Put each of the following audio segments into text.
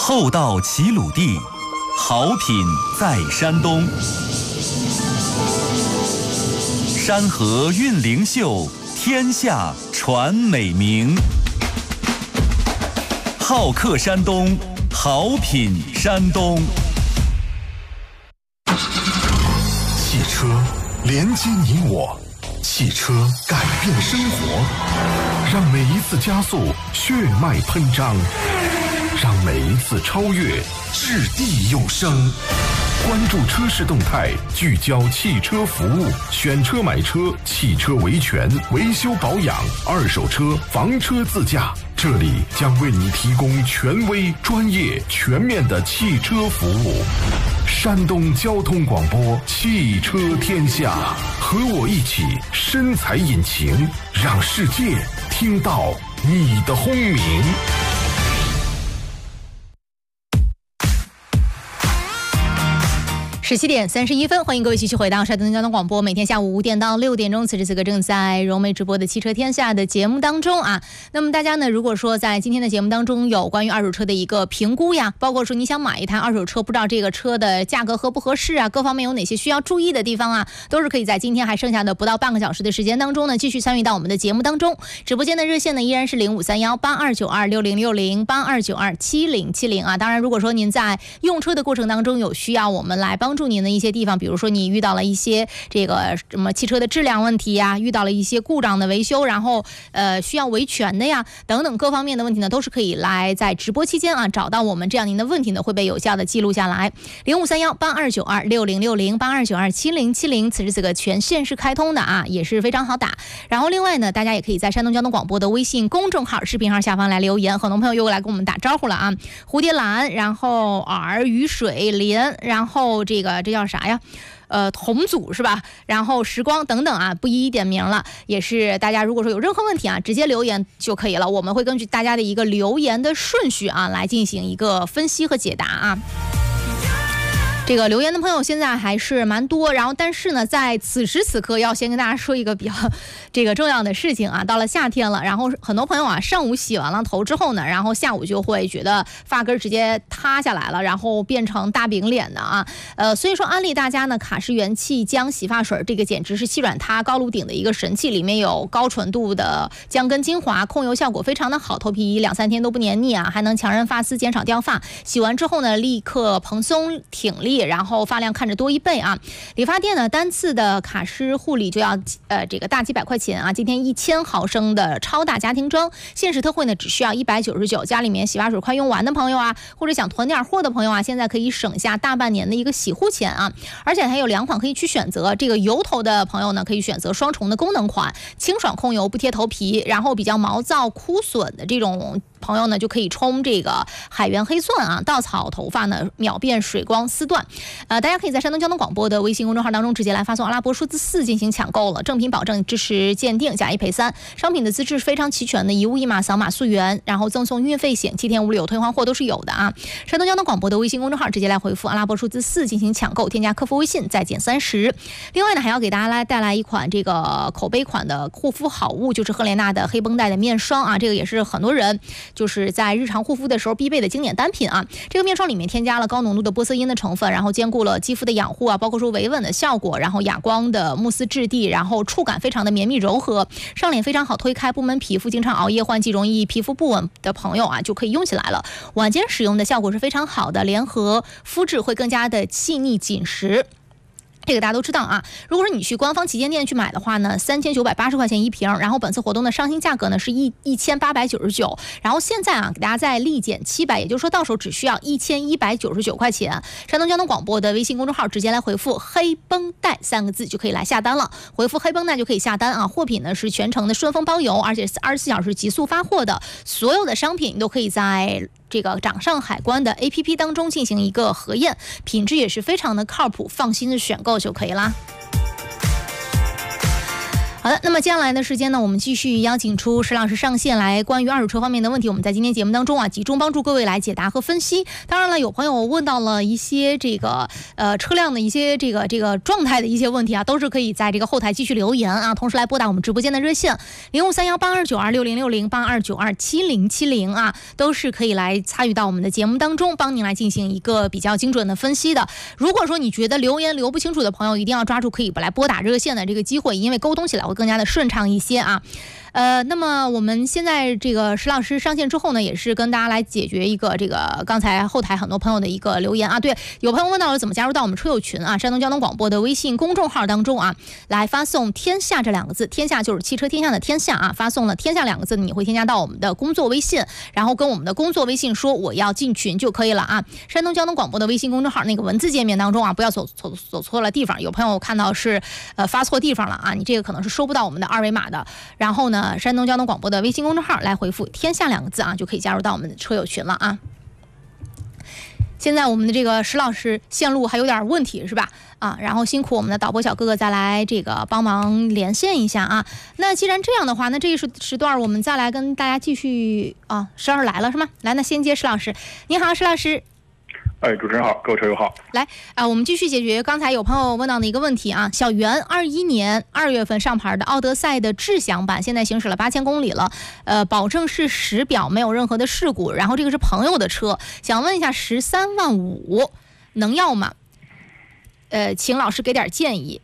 厚道齐鲁地，好品在山东。山河韵灵秀，天下传美名。好客山东，好品山东。 汽车连接你我，汽车改变生活，让每一次加速血脉喷张，让每一次超越掷地有声。关注车市动态，聚焦汽车服务，选车买车，汽车维权、维修保养、二手车、房车自驾，这里将为你提供权威、专业、全面的汽车服务。山东交通广播，汽车天下，和我一起深踩引擎，让世界听到你的轰鸣。 17点31分，欢迎各位继续回到山东交通广播，每天下午5点到6点钟，此时此刻正在荣美直播的汽车天下的节目当中啊。那么大家呢，如果说在今天的节目当中有关于二手车的一个评估呀，包括说你想买一台二手车，不知道这个车的价格合不合适啊，各方面有哪些需要注意的地方啊，都是可以在今天还剩下的不到半个小时的时间当中呢，继续参与到我们的节目当中。直播间的热线呢依然是0531-8292-6060，8292-7070啊。当然，如果说您在用车的过程当中有需要我们来帮助您的一些地方，比如说你遇到了一些这个什么汽车的质量问题呀，遇到了一些故障的维修，然后需要维权的呀等等各方面的问题呢，都是可以来在直播期间啊找到我们，这样您的问题呢会被有效的记录下来。0531-8292-6060，8292-7070，此时此刻全线是开通的啊，也是非常好打。然后另外呢，大家也可以在山东交通广播的微信公众号、视频号下方来留言，很多朋友又来跟我们打招呼了啊，蝴蝶兰，然后耳雨水莲，然后这叫啥呀？同组是吧？然后时光等等啊，不一一点名了。也是大家如果说有任何问题啊，直接留言就可以了。我们会根据大家的一个留言的顺序啊，来进行一个分析和解答啊。这个留言的朋友现在还是蛮多，然后但是呢，在此时此刻要先跟大家说一个比较这个重要的事情啊，到了夏天了，然后很多朋友啊，上午洗完了头之后呢，然后下午就会觉得发根直接塌下来了，然后变成大饼脸的啊，所以说安利大家呢，卡诗元气姜洗发水，这个简直是细软塌高颅顶的一个神器，里面有高纯度的姜根精华，控油效果非常的好，头皮2-3天都不黏腻啊，还能强韧发丝，减少掉发，洗完之后呢，立刻蓬松挺立，然后发量看着多1倍啊！理发店呢，单次的卡诗护理就要这个大几百块钱啊！今天1000毫升的超大家庭装，限时特惠呢，只需要199。家里面洗发水快用完的朋友啊，或者想囤点货的朋友啊，现在可以省下大半年的一个洗护钱啊！而且还有2款可以去选择，这个油头的朋友呢，可以选择双重的功能款，清爽控油不贴头皮，然后比较毛躁枯损的这种朋友呢，就可以冲这个海源黑钻啊，稻草头发呢秒变水光丝断。大家可以在山东交通广播的微信公众号当中直接来发送阿拉伯数字4进行抢购了，正品保证，支持鉴定，假1赔3，商品的资质非常齐全的，一物一码扫码溯源，然后赠送运费险，7天无理由退换货都是有的啊。山东交通广播的微信公众号直接来回复阿拉伯数字4进行抢购，添加客服微信再减30。另外呢，还要给大家带来一款这个口碑款的护肤好物，就是赫莲娜的黑绷带的面霜啊，这个也是很多人就是在日常护肤的时候必备的经典单品啊。这个面霜里面添加了高浓度的玻色因的成分，然后兼顾了肌肤的养护啊，包括说维稳的效果，然后哑光的慕斯质地，然后触感非常的绵密柔和，上脸非常好推开，不闷皮肤，经常熬夜换季容易皮肤不稳的朋友啊，就可以用起来了。晚间使用的效果是非常好的，联合肤质会更加的细腻紧实。这个大家都知道啊，如果说你去官方旗舰店去买的话呢，3980块钱一瓶，然后本次活动的上新价格呢是1899，然后现在啊给大家再立减700，也就是说到手只需要1199块钱。山东交通广播的微信公众号直接来回复黑绷带3个字就可以来下单了，回复黑绷带就可以下单啊。货品呢是全程的顺丰包邮，而且24小时极速发货的，所有的商品都可以在这个掌上海关的 APP 当中进行一个核验，品质也是非常的靠谱，放心的选购就可以啦。 好的，那么接下来的时间呢，我们继续邀请出石老师上线来，关于二手车方面的问题，我们在今天节目当中啊，集中帮助各位来解答和分析。当然了，有朋友问到了一些这个车辆的一些这个状态的一些问题啊，都是可以在这个后台继续留言啊，同时来拨打我们直播间的热线05318292606082927070啊，都是可以来参与到我们的节目当中，帮您来进行一个比较精准的分析的。如果说你觉得留言留不清楚的朋友，一定要抓住可以来拨打热线的这个机会，因为沟通起来会更加的顺畅一些啊。那么我们现在这个石老师上线之后呢，也是跟大家来解决一个这个刚才后台很多朋友的一个留言啊。对，有朋友问到了怎么加入到我们车友群啊，山东交通广播的微信公众号当中啊，来发送天下这两个字，天下就是汽车天下的天下啊，发送了天下两个字，你会添加到我们的工作微信，然后跟我们的工作微信说我要进群就可以了啊。山东交通广播的微信公众号那个文字界面当中啊，不要走错了地方，有朋友看到是发错地方了啊，你这个可能是收不到我们的二维码的。然后呢，山东交通广播的微信公众号来回复天下两个字啊，就可以加入到我们的车友群了啊。现在我们的这个石老师线路还有点问题是吧？啊，然后辛苦我们的导播小哥哥再来这个帮忙连线一下啊。那既然这样的话，那这一时段我们再来跟大家继续啊。石老师来了是吗？来，那先接石老师。你好，石老师。 主持人好，各位车友好。 来我们继续解决刚才有朋友问到的一个问题啊。小袁21年2月份上牌的奥德赛的智享版，现在行驶了8000公里了，保证是实表，没有任何的事故。然后这个是朋友的车，想问一下13.5万能要吗？请老师给点建议。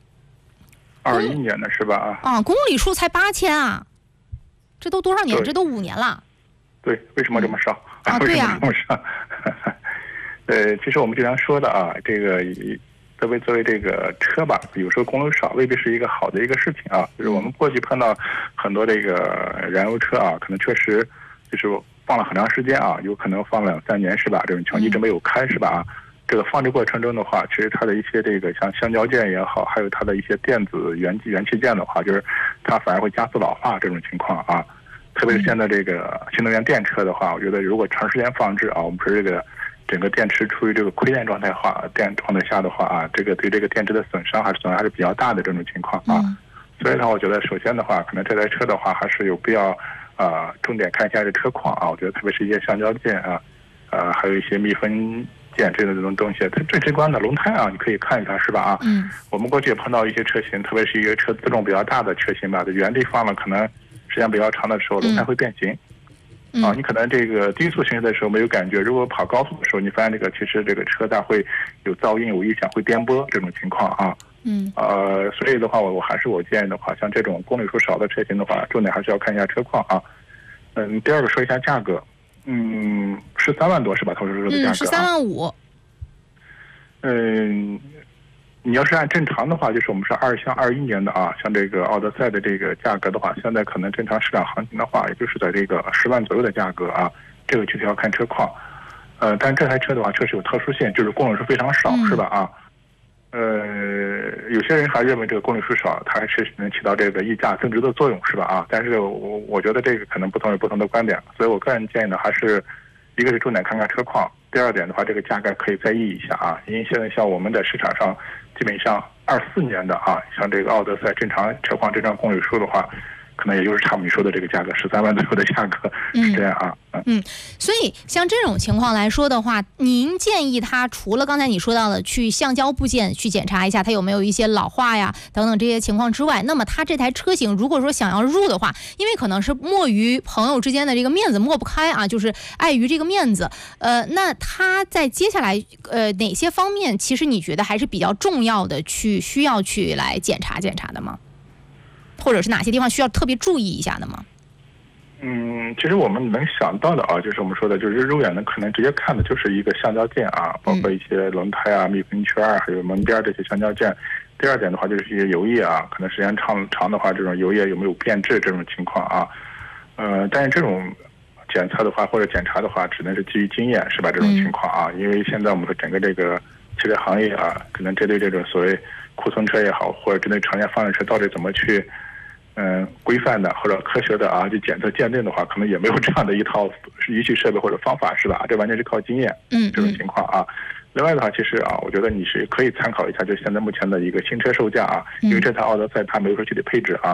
21年的是吧？ 啊，公里数才8000啊，这都多少年？这都5年了。 对，为什么这么少？ 啊，对呀。 为什么这么少？其实我们经常说的啊，这个作为这个车吧，有时候公里少未必是一个好的一个事情啊。就是我们过去碰到很多这个燃油车啊，可能确实就是放了很长时间啊，有可能放了2-3年是吧？这种情况一直没有开是吧？这个放置过程中的话，其实它的一些这个像橡胶件也好，还有它的一些电子元器件的话，就是它反而会加速老化这种情况啊。特别是现在这个新能源电车的话，我觉得如果长时间放置啊，我们说这个整个电池处于这个亏电状态下的话啊，这个对这个电池的损伤还是比较大的这种情况啊。所以呢，我觉得首先的话，可能这台车的话还是有必要重点看一下这车况啊。我觉得特别是一些橡胶件啊，还有一些密封件这种东西，最直观的轮胎啊，你可以看一下是吧啊？我们过去也碰到一些车型，特别是一个车自重比较大的车型吧，在原地放了可能时间比较长的时候，轮胎会变形。你可能这个低速行驶的时候没有感觉，如果跑高速的时候，你发现其实这个车它会有噪音、有异响、会颠簸这种情况啊。所以的话，我建议的话，像这种公里数少的车型的话，重点还是要看一下车况啊。第二个说一下价格，13万多是吧？他说的价格 13.5 万。你要是按正常的话，就是我们是像21年的啊，像这个奥德赛的这个价格的话，现在可能正常市场行情的话，也就是在这个10万左右的价格啊，这个具体要看车况。但这台车的话确实有特殊性，就是公里数非常少，是吧啊？有些人还认为这个公里数少，它还是能起到这个溢价增值的作用，是吧啊？但是我觉得这个可能不同有不同的观点，所以我个人建议呢，还是一个是重点看看车况，第二点的话，这个价格可以再议一下啊，因为现在像我们的市场上。基本上24年的啊，像这个奥德赛正常车况、正常公里数的话，可能也就是差不多你说的这个价格13万左右的价格，是这样啊。 所以像这种情况来说的话，您建议他除了刚才你说到的去橡胶部件去检查一下它有没有一些老化呀等等这些情况之外，那么他这台车型如果说想要入的话，因为可能是迫于朋友之间的这个面子抹不开啊，就是碍于这个面子，那他在接下来哪些方面其实你觉得还是比较重要的需要去来检查的吗？或者是哪些地方需要特别注意一下的吗？ 其实我们能想到的啊，就是我们说的，就是肉眼的可能直接看的就是一个橡胶件啊，包括一些轮胎啊、密封圈还有门边这些橡胶件。第二点的话，就是一些油液啊，可能时间长的话，这种油液有没有变质这种情况啊。但是这种检测的话或者检查的话，只能是基于经验，是吧？这种情况啊，因为现在我们的整个这个汽车行业啊，可能针对这种所谓库存车也好，或者针对常年放的车，到底怎么去规范的或者科学的啊去检测鉴定的话，可能也没有这样的一套仪器设备或者方法，是吧？这完全是靠经验，这种情况啊。另外的话，其实啊，我觉得你是可以参考一下，就现在目前的一个新车售价啊，因为这台奥德赛它没有说具体配置啊，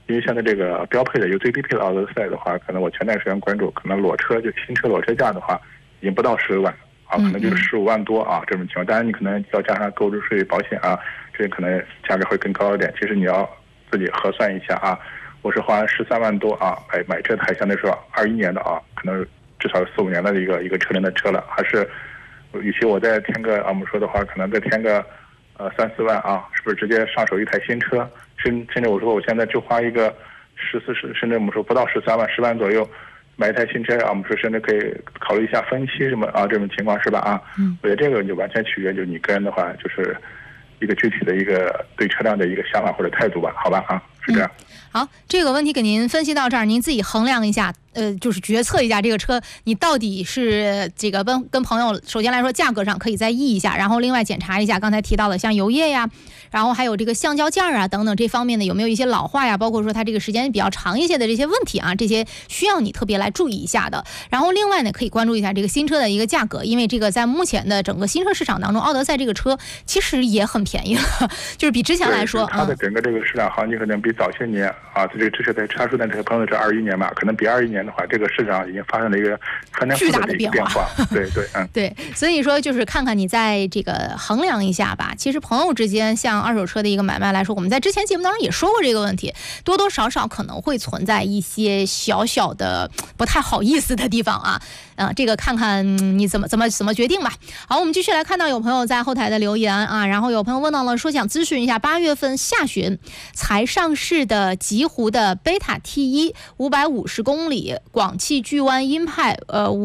因为现在这个标配的有最低配的奥德赛的话，可能我前段时间关注，可能裸车就新车裸车价的话，已经不到10万啊，可能就是15万多啊这种情况。当然你可能要加上购置税、保险啊，这可能价格会更高一点。其实你要自己核算一下啊，我是花13万多啊买这台相对说21年的啊，可能至少4、5年的一个车龄的车了，还是与其我再添个我们说的话，可能再添个3、4万啊，是不是直接上手一台新车？甚至我说我现在就花一个14，甚至我们说不到13万，10万左右买一台新车啊，我们说甚至可以考虑一下分期什么啊，这种情况是吧啊？我觉得这个就完全取决于你个人的话，就是一个具体的一个对车辆的一个想法或者态度吧，好吧啊，是这样。 好，这个问题给您分析到这儿，您自己衡量一下，就是决策一下这个车，你到底是这个跟朋友，首先来说价格上可以再议一下，然后另外检查一下刚才提到的像油液呀，然后还有这个橡胶件啊等等这方面的有没有一些老化呀，包括说它这个时间比较长一些的这些问题啊，这些需要你特别来注意一下的。然后另外呢，可以关注一下这个新车的一个价格，因为这个在目前的整个新车市场当中，奥德赛这个车其实也很便宜了，就是比之前来说， 它的整个这个市场行情可能比早些年啊，这是在插数在这朋友这21年吧，可能比21年的话，这个市场已经发生了一个翻天覆地的一个变化。对， 对，所以说就是看看你在这个衡量一下吧。其实朋友之间像二手车的一个买卖来说，我们在之前节目当中也说过这个问题，多多少少可能会存在一些小小的不太好意思的地方啊。这个看看你怎么决定吧。好，我们继续来看到有朋友在后台的留言啊，然后有朋友问到了说想咨询一下8月份下旬才上市的极狐的贝塔 T1 550公里广汽巨湾英派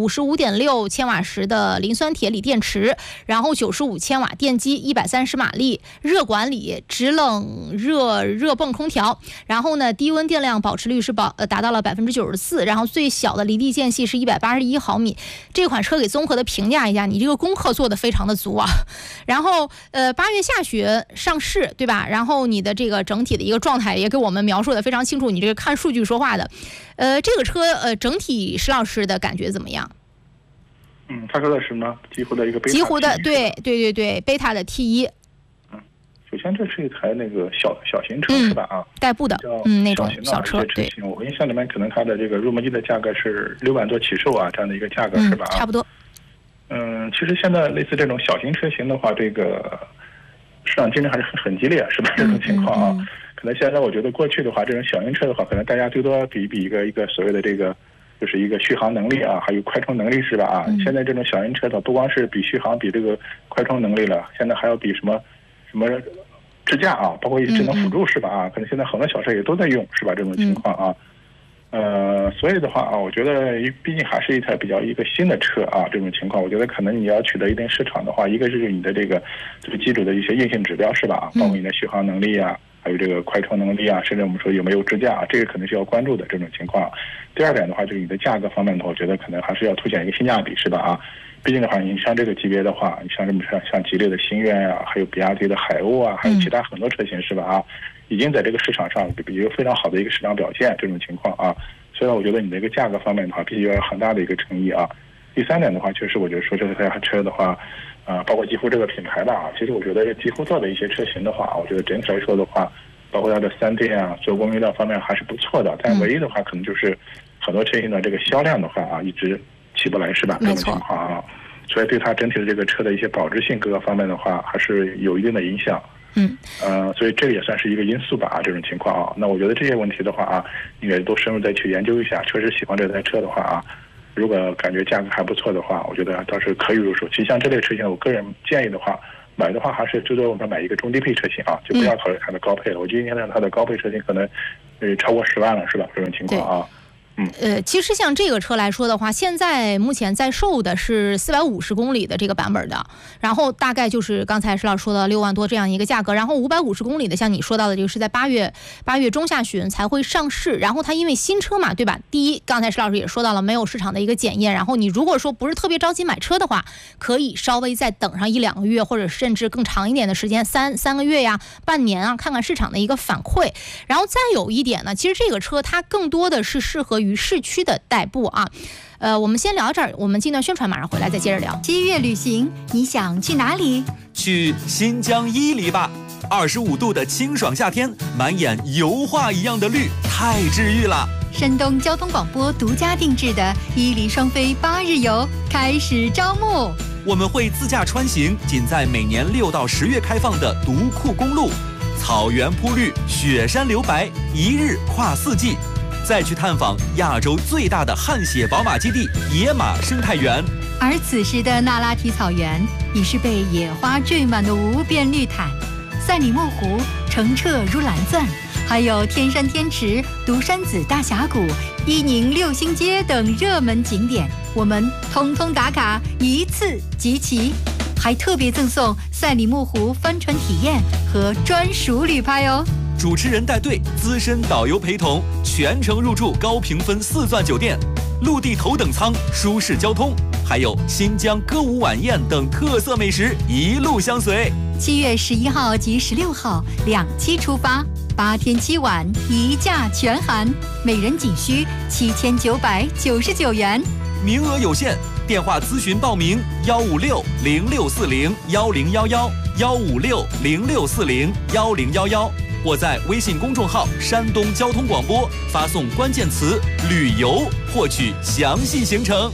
55.6千瓦时的磷酸铁锂电池，然后95千瓦电机130马力热管理直冷热泵空调，然后呢低温电量保持率是达到了94%，然后最小的离地间隙是181毫米。这款车给综合的评价一下，你这个功课做得非常的足啊。然后8月下旬上市对吧，然后你的这个整体的一个状态也给我们描述的非常清楚，你这个看数据说话的。这个车整体石老师的感觉怎么样？ 他说的是什么？极狐的一个贝塔 T1， 极狐的对贝塔的 T1。 首先这是一台那个小型车是吧啊？ 代步的那种小车。对， 我印象里面可能它的这个入门级的价格是6万多起售啊，这样的一个价格是吧？ 差不多。 其实现在类似这种小型车型的话，这个市场竞争还是很激烈，是吧？这种情况啊，可能现在我觉得过去的话，这种小型车的话，可能大家最多比一个所谓的这个就是一个续航能力啊，还有快充能力是吧啊？现在这种小型车的不光是比续航比这个快充能力了，现在还要比什么支架啊，包括一些智能辅助是吧啊？可能现在很多小车也都在用是吧？这种情况啊。所以的话啊，我觉得毕竟还是一台比较一个新的车啊，这种情况，我觉得可能你要取得一定市场的话，一个是你的这个基础的一些硬性指标是吧？包括你的续航能力啊，还有这个快充能力啊，甚至我们说有没有支架啊，这个可能是要关注的这种情况。第二点的话，就是你的价格方面的话，我觉得可能还是要凸显一个性价比是吧啊？毕竟的话，你像这个级别的话，你像像吉利的星越啊，还有比亚迪的海鸥啊，还有其他很多车型是吧啊？已经在这个市场上有一个非常好的一个市场表现，这种情况啊，所以我觉得你的一个价格方面的话，必须要有很大的一个诚意啊。第三点的话，确实我觉得说这台车的话，包括极狐这个品牌吧啊，其实我觉得极狐做的一些车型的话，我觉得整体来说的话，包括它的3电啊、做工原料方面还是不错的，但唯一的话可能就是很多车型的这个销量的话啊，一直起不来是吧？这种情况啊，所以对它整体的这个车的一些保值性各个方面的话，还是有一定的影响。所以这个也算是一个因素吧啊，这种情况啊。那我觉得这些问题的话啊，应该都深入再去研究一下。确实喜欢这台车的话啊，如果感觉价格还不错的话，我觉得倒是可以入手。其实像这类车型，我个人建议的话，买的话还是最多我们买一个中低配车型啊，就不要考虑它的高配了。我觉得现在它的高配车型可能超过10万了，是吧？这种情况啊。 其实像这个车来说的话，现在目前在售的是450公里的这个版本的，然后大概就是刚才石老师说的6万多这样一个价格，然后550公里的，像你说到的这个是在8月中下旬才会上市，然后它因为新车嘛，对吧？第一，刚才石老师也说到了没有市场的一个检验，然后你如果说不是特别着急买车的话，可以稍微再等上1-2个月，或者甚至更长一点的时间，3个月呀、半年啊，看看市场的一个反馈。然后再有一点呢，其实这个车它更多的是适合于市区的代步啊。我们先聊到这儿，我们进段宣传，马上回来再接着聊。 7月旅行，你想去哪里？ 去新疆伊犁吧，25度的清爽夏天，满眼油画一样的绿，太治愈了。 山东交通广播独家定制的伊犁双飞8日游开始招募， 我们会自驾穿行仅在每年6到10月开放的独库公路，草原铺绿，雪山留白，一日跨4季，再去探访亚洲最大的汗血宝马基地野马生态园。 而此时的那拉提草原已是被野花缀满的无边绿毯，赛里木湖澄澈如蓝钻，还有天山天池、独山子大峡谷、伊宁六星街等热门景点，我们通通打卡，一次集齐，还特别赠送赛里木湖帆船体验和专属旅拍哦。 主持人带队，资深导游陪同，全程入住高评分4钻酒店，陆地头等舱，舒适交通，还有新疆歌舞晚宴等特色美食一路相随。 7月11号及16号2期出发，8天7晚一价全含，每人仅需7999元， 名额有限，电话咨询报名156-0640-1011，156-0640-1011，或在微信公众号山东交通广播发送关键词旅游获取详细行程。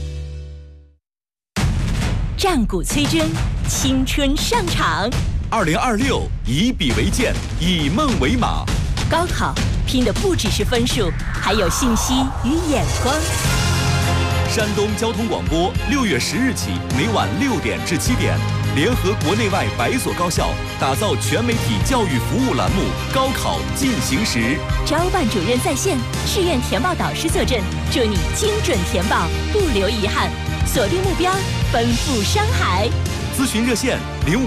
战鼓催征，青春上场。 2026以笔为剑，以梦为马。 高考拼的不只是分数，还有信息与眼光。 山东交通广播6月10日起，每晚6点至7点，联合国内外100所高校，打造全媒体教育服务栏目《高考进行时》。 招办主任在线，志愿填报导师坐镇，祝你精准填报，不留遗憾。锁定目标，奔赴山海。 咨询热线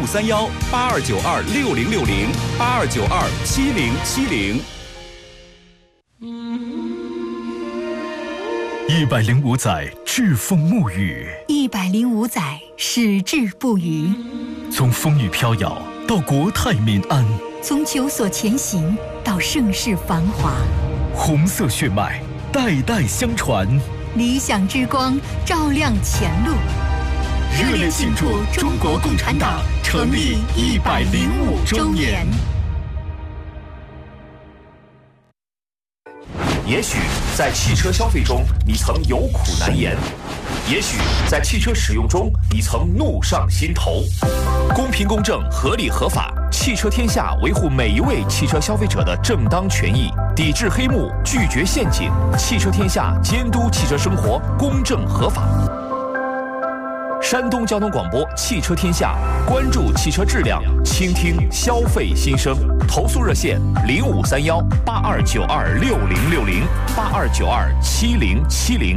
0531-8292-6060，8292-7070。 105载栉风沐雨 ，105载矢志不渝。 从风雨飘摇到国泰民安， 从求索前行到盛世繁华， 红色血脉代代相传， 理想之光照亮前路。 热烈庆祝中国共产党成立105周年。 也许在汽车消费中，你曾有苦难言；也许在汽车使用中，你曾怒上心头。公平公正、合理合法，汽车天下维护每一位汽车消费者的正当权益，抵制黑幕，拒绝陷阱。汽车天下监督汽车生活公正合法。山东交通广播汽车天下，关注汽车质量，倾听消费心声。投诉热线0531-8292-6060，8292-7070。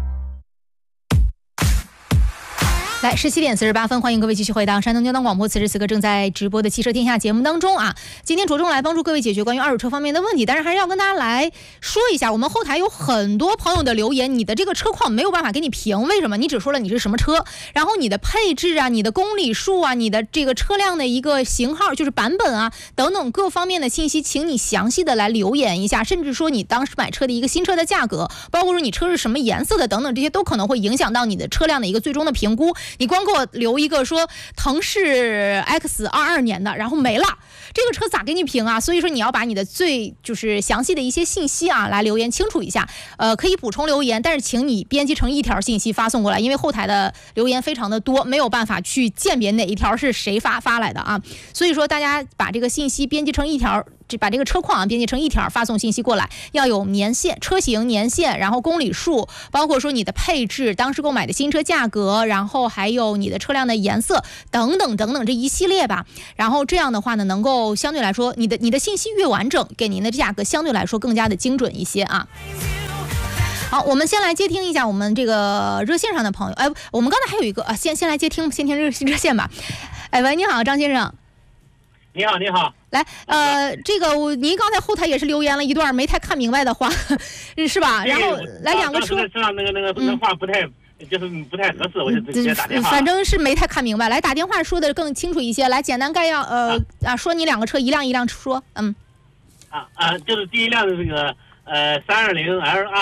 来，17点48分，欢迎各位继续回到山东交通广播此时此刻正在直播的汽车天下节目当中啊。今天着重来帮助各位解决关于二手车方面的问题，但是还是要跟大家来说一下，我们后台有很多朋友的留言，你的这个车况没有办法给你评，为什么？你只说了你是什么车，然后你的配置啊、你的公里数啊、你的这个车辆的一个型号，就是版本啊等等各方面的信息，请你详细的来留言一下，甚至说你当时买车的一个新车的价格，包括说你车是什么颜色的等等，这些都可能会影响到你的车辆的一个最终的评估。你光给我留一个说腾势 X22年的，然后没了，这个车咋给你评啊？所以说你要把你的最就是详细的一些信息啊来留言清楚一下，可以补充留言，但是请你编辑成一条信息发送过来，因为后台的留言非常的多，没有办法去鉴别哪一条是谁发来的啊。所以说大家把这个信息编辑成一条，把这个车况编辑成一条发送信息过来，要有年限、车型、年限，然后公里数，包括说你的配置、当时购买的新车价格，然后还有你的车辆的颜色等等等等这一系列吧。然后这样的话呢，能够相对来说你的信息越完整，给您的价格相对来说更加的精准一些啊。好，我们先来接听一下我们这个热线上的朋友。我们刚才还有一个先来先听热线吧。喂，你好，张先生。 你好，你好。 来，这个您刚才后台也是留言了一段没太看明白的话，是吧？然后来两个车， 车上那个话不太，就是不太合适，我就直接打电话。 反正是没太看明白，来打电话说的更清楚一些。来，简单概要，说你两个车，一辆说， 就是第一辆的这个320 Li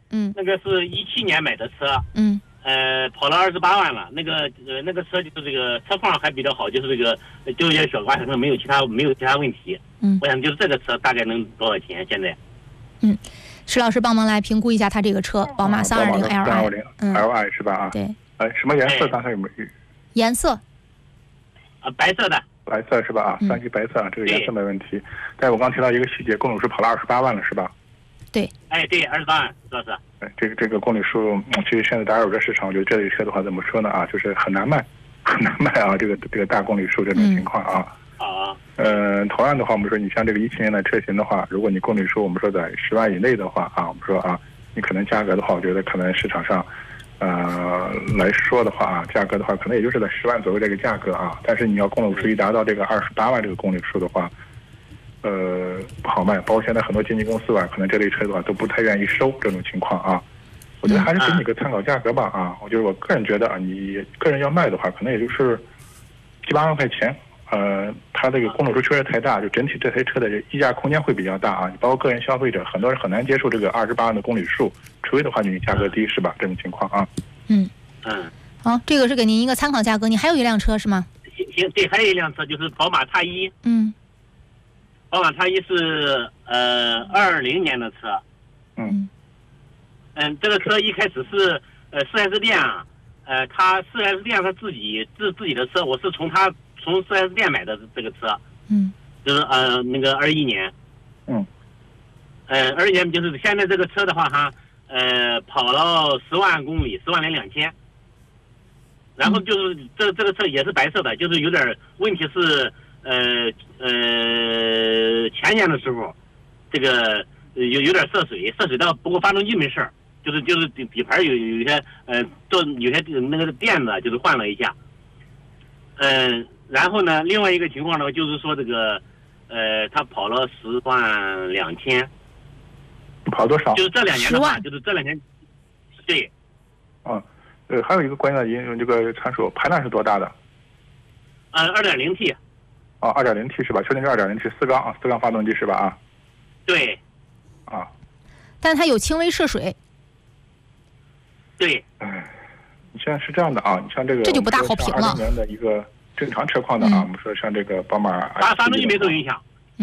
那个是17年买的车，跑了28万了。那个车就是这个车况还比较好，就是这个就有点小刮，可能没有其他问题。我想就是这个车大概能多少钱？现在？ 石老师帮忙来评估一下他这个车，宝马320 Li 是吧？啊， 对。 什么颜色？刚才有没有？ 颜色？ 白色的。 白色是吧？啊，3级白色，这个颜色没问题。但是我刚提到一个细节，公里数跑了28万了，是吧？ 对。 对，28万，是吧？ 这个公里数，其实现在大家有这市场，我觉得这类车的话怎么说呢？啊，就是很难卖啊，这个大公里数这种情况啊。同样的话，我们说你像这个17年的车型的话，如果你公里数我们说在10万以内的话啊，我们说啊，你可能价格的话，我觉得可能市场上。来说的话啊，价格的话可能也就是在10万左右这个价格啊，但是你要公里数一达到这个28万这个公里数的话，不好卖。包括现在很多经纪公司吧，可能这类车的话都不太愿意收这种情况啊。我觉得还是给你个参考价格吧啊。我个人觉得啊，你个人要卖的话，可能也就是7、8万块钱。它这个公里数确实太大，就整体这台车的溢价空间会比较大啊。你包括个人消费者，很多人很难接受这个28万的公里数，除非的话你价格低是吧？这种情况啊。 好，这个是给您一个参考价格。你还有一辆车是吗？ 行，对，还有一辆车就是宝马X1。宝马X1是2020年的车。这个车一开始是4S店啊，他4S店他自己的车，我是从 4S 店买的这个车，就是那个21年，21年就是现在这个车的话哈，跑了10万公里，10万零2000，然后就是这个车也是白色的，就是有点问题是前年的时候，这个有点涉水到，不过发动机没事儿，就是底盘有些有些那个垫子就是换了一下，然后呢，另外一个情况呢，就是说这个，他跑了10万2000， 跑多少？ 就是这2年的话，就是这2年，对。 还有一个关键的这个参数，排量是多大的 ？2.0T。 2.0T 是吧？确定是2.0T 4缸啊，4缸发动机是吧？啊。 对。 但它有轻微涉水。 对。 你现在是这样的啊，你像这个， 这就不大好评了。 20年的一个正常车况的啊，我们说像这个宝马， 发动机没受影响。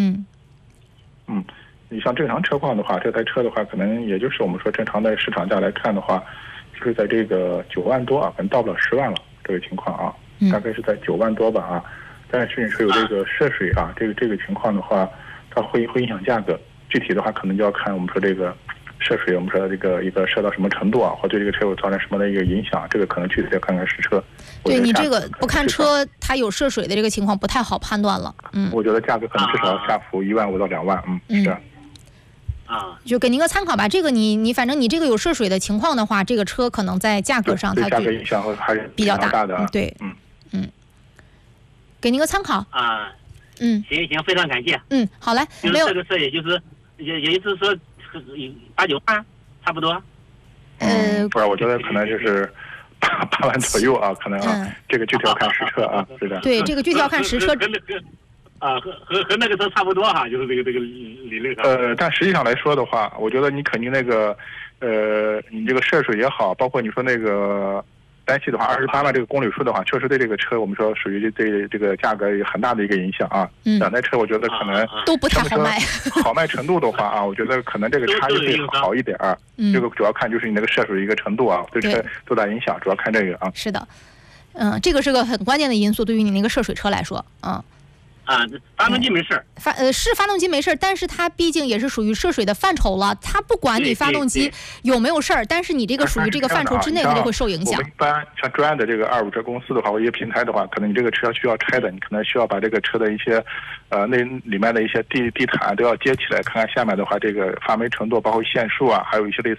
你像正常车况的话，这台车的话，可能也就是我们说正常的市场价来看的话，就是在这个9万多啊，可能到不了10万了这个情况啊，大概是在9万多吧啊。但是你说有这个涉水啊，这个情况的话，它会影响价格。具体的话，可能就要看我们说这个涉水，我们说的这个一个涉到什么程度啊，或对这个车有造成什么的一个影响，这个可能具体要看看实车。 对你这个不看车，它有涉水的这个情况不太好判断了。 我觉得价格可能至少要下浮1万5到2万。是。 就给您个参考吧。这个你反正你这个有涉水的情况的话，这个车可能在价格上它价格影响还是比较大的。 对，给您个参考啊。行，非常感谢。 好嘞。 就是这个车，也就是说8、9万差不多。 不是，我觉得可能就是8万左右啊，可能这个具体要看实车啊，是的。 对，这个具体要看实车。 和那个车差不多哈，就是这个理论上。 但实际上来说的话，我觉得你肯定那个你这个涉水也好，包括你说那个单系的话，28万这个公里数的话，确实对这个车我们说属于对这个价格有很大的一个影响啊。两台车我觉得可能都不太好卖。 好卖程度的话啊，我觉得可能这个差异会好一点。这个主要看就是你那个涉水的一个程度啊，对车多大影响，主要看这个啊。 是的，这个是个很关键的因素，对于你那个涉水车来说， 发动机没事发动机没事，但是它毕竟也是属于涉水的范畴了。它不管你发动机有没有事儿，但是你这个属于这个范畴之内，它就会受影响。 我们一般像专业的这个25车公司的话，或一些平台的话，可能你这个车需要拆的，你可能需要把这个车的一些那里面的一些地毯都要接起来，看看下面的话这个发霉程度，包括线束啊，还有一些类似